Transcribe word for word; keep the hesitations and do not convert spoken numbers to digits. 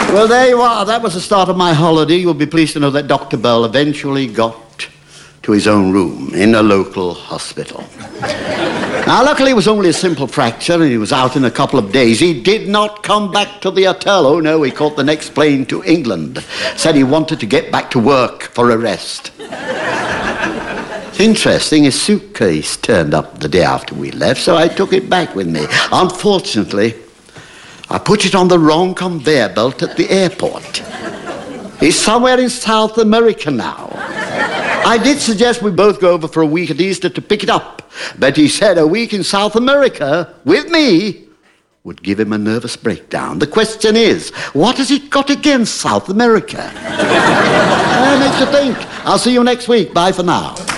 Well, there you are. That was the start of my holiday. You'll be pleased to know that Doctor Bell eventually got to his own room in a local hospital. Now, luckily, it was only a simple fracture, and he was out in a couple of days. He did not come back to the hotel. Oh, no, he caught the next plane to England. Said he wanted to get back to work for a rest. It's interesting, his suitcase turned up the day after we left, so I took it back with me. Unfortunately, I put it on the wrong conveyor belt at the airport. He's somewhere in South America now. I did suggest we both go over for a week at Easter to pick it up, but he said a week in South America with me would give him a nervous breakdown. The question is, what has he got against South America? That makes you think. I'll see you next week. Bye for now.